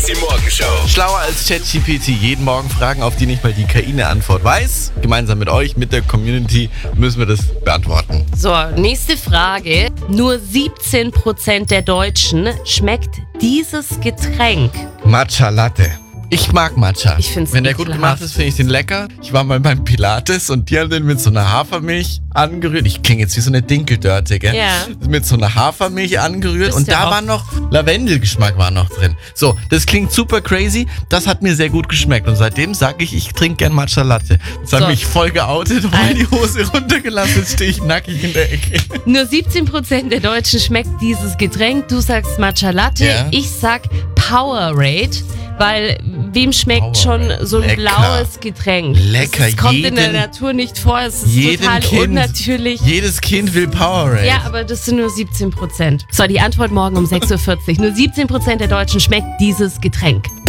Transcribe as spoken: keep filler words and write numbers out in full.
Die Morgenshow. Schlauer als ChatGPT. Jeden Morgen Fragen, auf die nicht mal die K I eine Antwort weiß. Gemeinsam mit euch, mit der Community, müssen wir das beantworten. So, nächste Frage. Nur siebzehn Prozent der Deutschen schmeckt dieses Getränk. Matcha Latte. Ich mag Matcha. Ich find's Wenn der gut ekelhaft. gemacht ist, finde ich den lecker. Ich war mal beim Pilates und die haben den mit so einer Hafermilch angerührt. Ich klinge jetzt wie so eine Dinkeldörte, gell? Ja. Mit so einer Hafermilch angerührt Bist und ja da auch- war noch Lavendelgeschmack war noch drin. So, das klingt super crazy. Das hat mir sehr gut geschmeckt und seitdem sage ich, ich trinke gern Matcha Latte. Das hat So. mich voll geoutet, voll Ein- die Hose runtergelassen. Jetzt stehe ich nackig in der Ecke. Nur siebzehn Prozent der Deutschen schmeckt dieses Getränk. Du sagst Matcha Latte. Ja. Ich sag Powerade, weil wem schmeckt schon Powerade. so ein Lecker. blaues Getränk? Lecker. Es kommt in der Jeden- Natur nicht vor. Es ist Jedem total Kind, unnatürlich. Jedes Kind will Powerade. Ja, aber das sind nur siebzehn Prozent. So, die Antwort morgen um sechs Uhr vierzig. Nur siebzehn Prozent der Deutschen schmeckt dieses Getränk.